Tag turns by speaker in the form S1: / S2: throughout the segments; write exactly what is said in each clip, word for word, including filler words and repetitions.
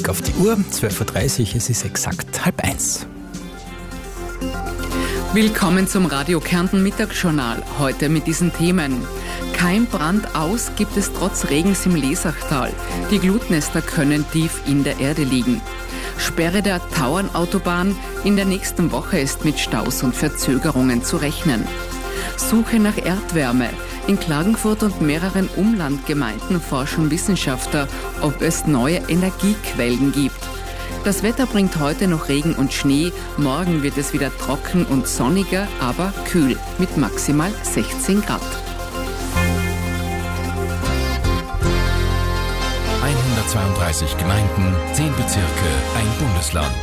S1: Blick auf die Uhr, zwölf Uhr dreißig, es ist exakt halb eins.
S2: Willkommen zum Radio Kärnten Mittagsjournal. Heute mit diesen Themen. Kein Brand aus gibt es trotz Regens im Lesachtal. Die Glutnester können tief in der Erde liegen. Sperre der Tauernautobahn. In der nächsten Woche ist mit Staus und Verzögerungen zu rechnen. Suche nach Erdwärme. In Klagenfurt und mehreren Umlandgemeinden forschen Wissenschaftler, ob es neue Energiequellen gibt. Das Wetter bringt heute noch Regen und Schnee. Morgen wird es wieder trocken und sonniger, aber kühl mit maximal sechzehn Grad.
S3: hundertzweiunddreißig Gemeinden, zehn Bezirke, ein Bundesland.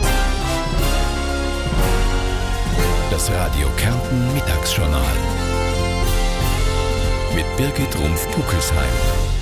S3: Das Radio Kärnten Mittagsjournal mit Birgit Rumpf-Puckelsheim.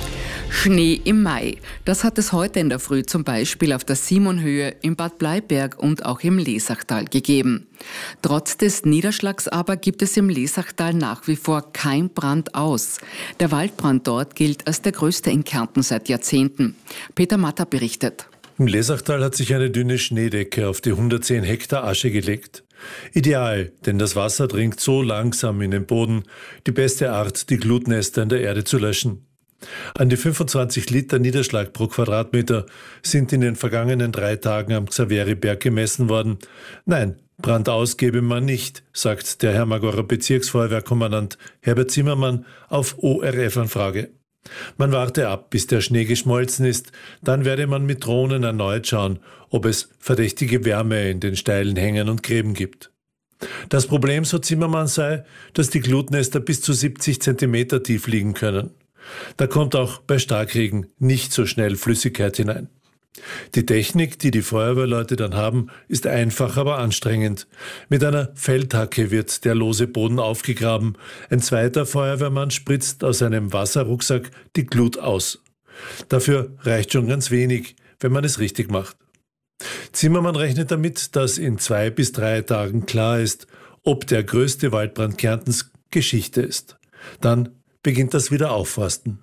S2: Schnee im Mai. Das hat es heute in der Früh zum Beispiel auf der Simonhöhe, im Bad Bleiberg und auch im Lesachtal gegeben. Trotz des Niederschlags aber gibt es im Lesachtal nach wie vor kein Brand aus. Der Waldbrand dort gilt als der größte in Kärnten seit Jahrzehnten. Peter Matter berichtet.
S4: Im Lesachtal hat sich eine dünne Schneedecke auf die hundertzehn Hektar Asche gelegt. Ideal, denn das Wasser dringt so langsam in den Boden. Die beste Art, die Glutnester in der Erde zu löschen. An die fünfundzwanzig Liter Niederschlag pro Quadratmeter sind in den vergangenen drei Tagen am Xaveriberg gemessen worden. Nein, Brand aus gebe man nicht, sagt der Hermagorer Bezirksfeuerwehrkommandant Herbert Zimmermann auf O R F-Anfrage. Man warte ab, bis der Schnee geschmolzen ist, dann werde man mit Drohnen erneut schauen, ob es verdächtige Wärme in den steilen Hängen und Gräben gibt. Das Problem, so Zimmermann, sei, dass die Glutnester bis zu siebzig Zentimeter tief liegen können. Da kommt auch bei Starkregen nicht so schnell Flüssigkeit hinein. Die Technik, die die Feuerwehrleute dann haben, ist einfach, aber anstrengend. Mit einer Feldhacke wird der lose Boden aufgegraben. Ein zweiter Feuerwehrmann spritzt aus einem Wasserrucksack die Glut aus. Dafür reicht schon ganz wenig, wenn man es richtig macht. Zimmermann rechnet damit, dass in zwei bis drei Tagen klar ist, ob der größte Waldbrand Kärntens Geschichte ist. Dann beginnt das Wiederaufforsten.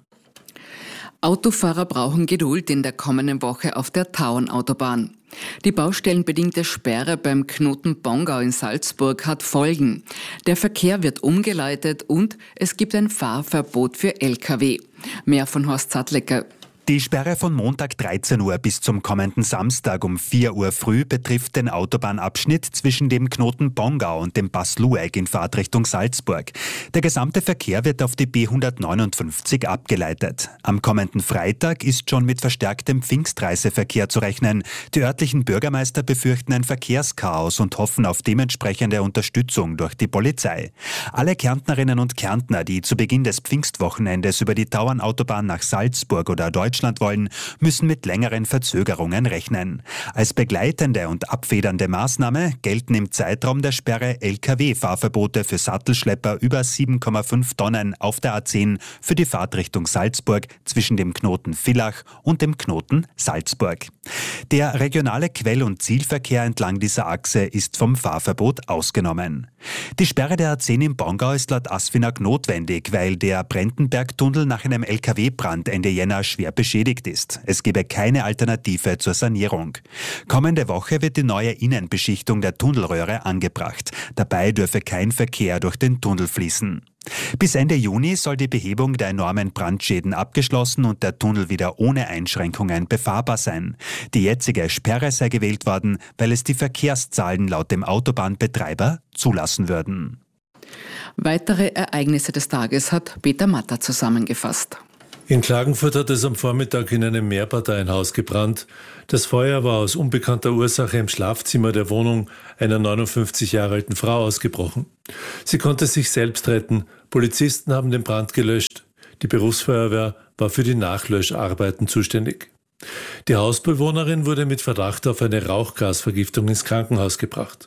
S2: Autofahrer brauchen Geduld in der kommenden Woche auf der Tauernautobahn. Die baustellenbedingte Sperre beim Knoten Bongau in Salzburg hat Folgen. Der Verkehr wird umgeleitet und es gibt ein Fahrverbot für L K W. Mehr von Horst Zadlecker.
S5: Die Sperre von Montag dreizehn Uhr bis zum kommenden Samstag um vier Uhr früh betrifft den Autobahnabschnitt zwischen dem Knoten Bongau und dem Pass-Lueck in Fahrtrichtung Salzburg. Der gesamte Verkehr wird auf die B hundertneunundfünfzig abgeleitet. Am kommenden Freitag ist schon mit verstärktem Pfingstreiseverkehr zu rechnen. Die örtlichen Bürgermeister befürchten ein Verkehrschaos und hoffen auf dementsprechende Unterstützung durch die Polizei. Alle Kärntnerinnen und Kärntner, die zu Beginn des Pfingstwochenendes über die Tauernautobahn nach Salzburg oder Deutschland Deutschland wollen, müssen mit längeren Verzögerungen rechnen. Als begleitende und abfedernde Maßnahme gelten im Zeitraum der Sperre L K W-Fahrverbote für Sattelschlepper über sieben Komma fünf Tonnen auf der A zehn für die Fahrtrichtung Salzburg zwischen dem Knoten Villach und dem Knoten Salzburg. Der regionale Quell- und Zielverkehr entlang dieser Achse ist vom Fahrverbot ausgenommen. Die Sperre der A zehn im Bongau ist laut Asfinag notwendig, weil der Brentenbergtunnel nach einem L K W-Brand Ende Jänner schwer beschädigt ist. Es gebe keine Alternative zur Sanierung. Kommende Woche wird die neue Innenbeschichtung der Tunnelröhre angebracht. Dabei dürfe kein Verkehr durch den Tunnel fließen. Bis Ende Juni soll die Behebung der enormen Brandschäden abgeschlossen und der Tunnel wieder ohne Einschränkungen befahrbar sein. Die jetzige Sperre sei gewählt worden, weil es die Verkehrszahlen laut dem Autobahnbetreiber zulassen würden.
S2: Weitere Ereignisse des Tages hat Peter Matter zusammengefasst.
S4: In Klagenfurt hat es am Vormittag in einem Mehrparteienhaus gebrannt. Das Feuer war aus unbekannter Ursache im Schlafzimmer der Wohnung einer neunundfünfzig Jahre alten Frau ausgebrochen. Sie konnte sich selbst retten. Polizisten haben den Brand gelöscht. Die Berufsfeuerwehr war für die Nachlöscharbeiten zuständig. Die Hausbewohnerin wurde mit Verdacht auf eine Rauchgasvergiftung ins Krankenhaus gebracht.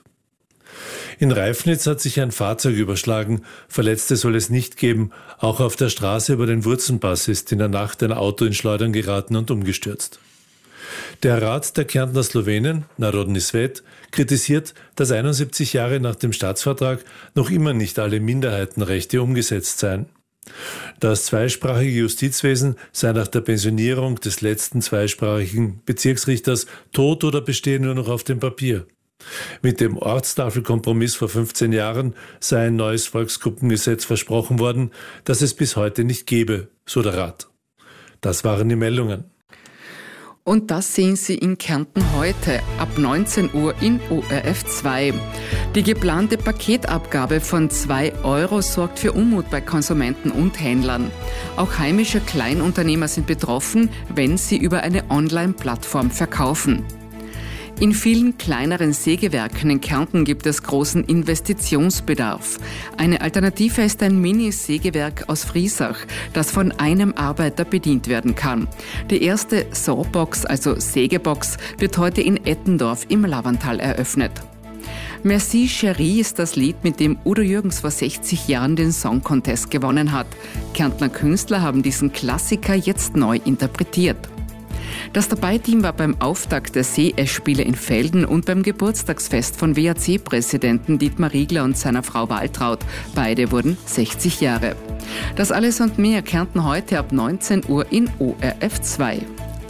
S4: In Reifnitz hat sich ein Fahrzeug überschlagen. Verletzte soll es nicht geben. Auch auf der Straße über den Wurzenpass ist in der Nacht ein Auto in Schleudern geraten und umgestürzt. Der Rat der Kärntner Slowenen, Narodni Svet, kritisiert, dass einundsiebzig Jahre nach dem Staatsvertrag noch immer nicht alle Minderheitenrechte umgesetzt seien. Das zweisprachige Justizwesen sei nach der Pensionierung des letzten zweisprachigen Bezirksrichters tot oder bestehe nur noch auf dem Papier. Mit dem Ortstafelkompromiss vor fünfzehn Jahren sei ein neues Volksgruppengesetz versprochen worden, das es bis heute nicht gebe, so der Rat. Das waren die Meldungen.
S2: Und das sehen Sie in Kärnten heute ab neunzehn Uhr in O R F zwei. Die geplante Paketabgabe von zwei Euro sorgt für Unmut bei Konsumenten und Händlern. Auch heimische Kleinunternehmer sind betroffen, wenn sie über eine Online-Plattform verkaufen. In vielen kleineren Sägewerken in Kärnten gibt es großen Investitionsbedarf. Eine Alternative ist ein Mini-Sägewerk aus Friesach, das von einem Arbeiter bedient werden kann. Die erste Sawbox, also Sägebox, wird heute in Ettendorf im Lavantal eröffnet. Merci Chérie ist das Lied, mit dem Udo Jürgens vor sechzig Jahren den Song Contest gewonnen hat. Kärntner Künstler haben diesen Klassiker jetzt neu interpretiert. Das Dabei-Team war beim Auftakt der C S-Spiele in Velden und beim Geburtstagsfest von W A C-Präsidenten Dietmar Riegler und seiner Frau Waltraud. Beide wurden sechzig Jahre. Das alles und mehr Kärnten heute ab neunzehn Uhr in O R F zwei.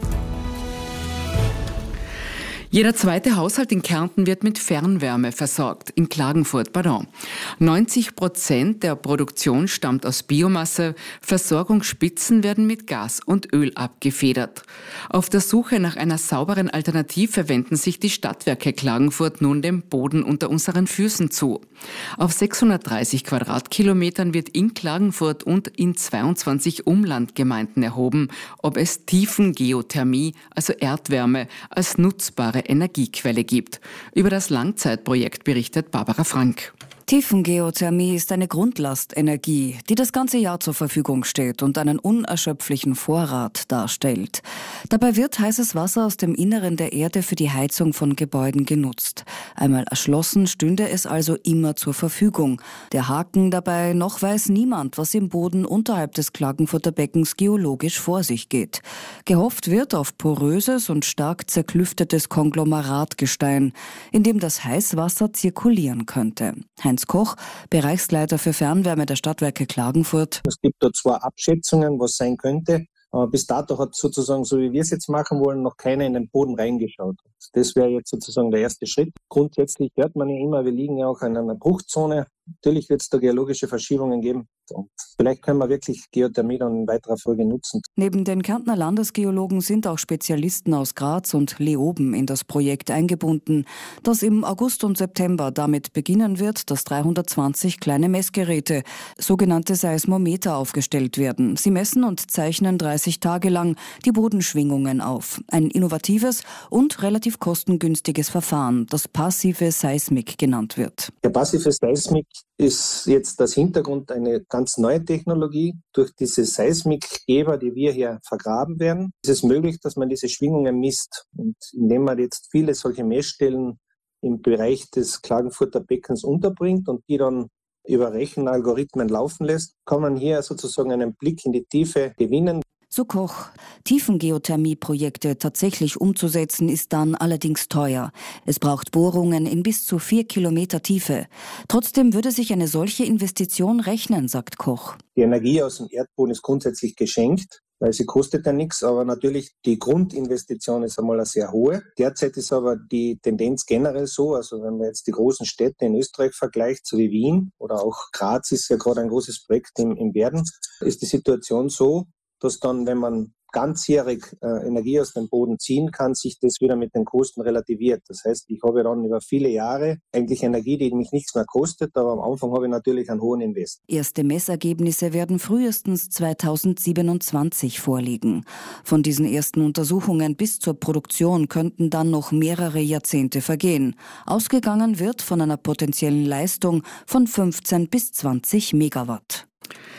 S2: Jeder zweite Haushalt in Kärnten wird mit Fernwärme versorgt. In Klagenfurt, pardon. neunzig Prozent der Produktion stammt aus Biomasse. Versorgungsspitzen werden mit Gas und Öl abgefedert. Auf der Suche nach einer sauberen Alternative wenden sich die Stadtwerke Klagenfurt nun dem Boden unter unseren Füßen zu. Auf sechshundertdreißig Quadratkilometern wird in Klagenfurt und in zweiundzwanzig Umlandgemeinden erhoben, ob es Tiefengeothermie, also Erdwärme, als nutzbare Energiequelle gibt. Über das Langzeitprojekt berichtet Barbara Frank.
S6: Tiefengeothermie ist eine Grundlastenergie, die das ganze Jahr zur Verfügung steht und einen unerschöpflichen Vorrat darstellt. Dabei wird heißes Wasser aus dem Inneren der Erde für die Heizung von Gebäuden genutzt. Einmal erschlossen stünde es also immer zur Verfügung. Der Haken dabei: noch weiß niemand, was im Boden unterhalb des Klagenfurter Beckens geologisch vor sich geht. Gehofft wird auf poröses und stark zerklüftetes Konglomeratgestein, in dem das Heißwasser zirkulieren könnte. Heinz Koch, Bereichsleiter für Fernwärme der Stadtwerke Klagenfurt.
S7: Es gibt da zwar Abschätzungen, was sein könnte, aber bis dato hat sozusagen, so wie wir es jetzt machen wollen, noch keiner in den Boden reingeschaut. Das wäre jetzt sozusagen der erste Schritt. Grundsätzlich hört man ja immer, wir liegen ja auch in einer Bruchzone. Natürlich wird es da geologische Verschiebungen geben. Und vielleicht können wir wirklich Geothermie dann in weiterer Folge nutzen.
S6: Neben den Kärntner Landesgeologen sind auch Spezialisten aus Graz und Leoben in das Projekt eingebunden, das im August und September damit beginnen wird, dass dreihundertzwanzig kleine Messgeräte, sogenannte Seismometer, aufgestellt werden. Sie messen und zeichnen dreißig Tage lang die Bodenschwingungen auf. Ein innovatives und relativ kostengünstiges Verfahren, das passive Seismik genannt wird.
S7: Der passive Seismik ist jetzt das Hintergrund eine ganz neue Technologie. Durch diese Seismikgeber, die wir hier vergraben werden, ist es möglich, dass man diese Schwingungen misst. Und indem man jetzt viele solche Messstellen im Bereich des Klagenfurter Beckens unterbringt und die dann über Rechenalgorithmen laufen lässt, kann man hier sozusagen einen Blick in die Tiefe gewinnen.
S6: So Koch. Tiefengeothermie-Projekte tatsächlich umzusetzen, ist dann allerdings teuer. Es braucht Bohrungen in bis zu vier Kilometer Tiefe. Trotzdem würde sich eine solche Investition rechnen, sagt Koch.
S7: Die Energie aus dem Erdboden ist grundsätzlich geschenkt, weil sie kostet ja nichts, aber natürlich die Grundinvestition ist einmal eine sehr hohe. Derzeit ist aber die Tendenz generell so, also wenn man jetzt die großen Städte in Österreich vergleicht, so wie Wien oder auch Graz ist ja gerade ein großes Projekt im, im Werden, ist die Situation so, dass dann, wenn man ganzjährig äh, Energie aus dem Boden ziehen kann, sich das wieder mit den Kosten relativiert. Das heißt, ich habe dann über viele Jahre eigentlich Energie, die mich nichts mehr kostet, aber am Anfang habe ich natürlich einen hohen Invest.
S6: Erste Messergebnisse werden frühestens zweitausendsiebenundzwanzig vorliegen. Von diesen ersten Untersuchungen bis zur Produktion könnten dann noch mehrere Jahrzehnte vergehen. Ausgegangen wird von einer potenziellen Leistung von fünfzehn bis zwanzig Megawatt.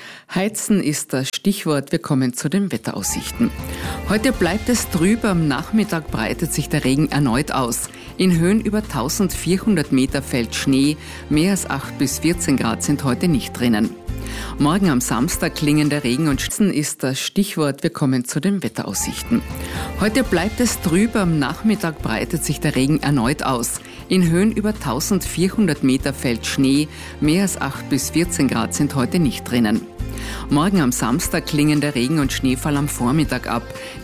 S2: Heizen ist das Stichwort. Wir kommen zu den Wetteraussichten. Heute bleibt es trüb, am Nachmittag breitet sich der Regen erneut aus. In Höhen über eintausendvierhundert Meter fällt Schnee, mehr als acht bis vierzehn Grad sind heute nicht drinnen. Morgen am Samstag klingen der Regen und Schützen ist das Stichwort. Wir kommen zu den Wetteraussichten. Heute bleibt es trüb, am Nachmittag breitet sich der Regen erneut aus. In Höhen über eintausendvierhundert Meter fällt Schnee, mehr als acht bis vierzehn Grad sind heute nicht drinnen. Morgen am Samstag klingen der Regen- und Schneefall am Vormittag ab.